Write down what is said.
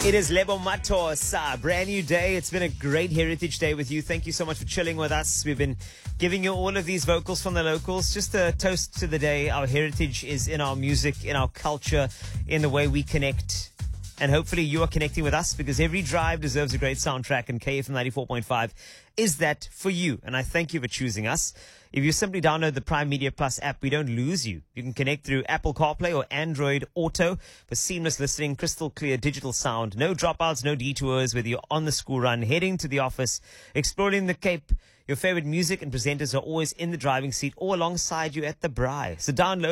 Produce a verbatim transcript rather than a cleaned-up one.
It is Lebo Matos, a brand new day. It's been a great Heritage Day with you. Thank you so much for chilling with us. We've been giving you all of these vocals from the locals. Just a toast to the day. Our heritage is in our music, in our culture, in the way we connect. And hopefully you are connecting with us, because every drive deserves a great soundtrack, and K F M ninety-four point five is that for you. And I thank you for choosing us. If you simply download the Prime Media Plus app, we don't lose you. You can connect through Apple CarPlay or Android Auto for seamless listening, crystal clear digital sound, no dropouts, no detours, whether you're on the school run, heading to the office, exploring the Cape. Your favorite music and presenters are always in the driving seat or alongside you at the braai. So download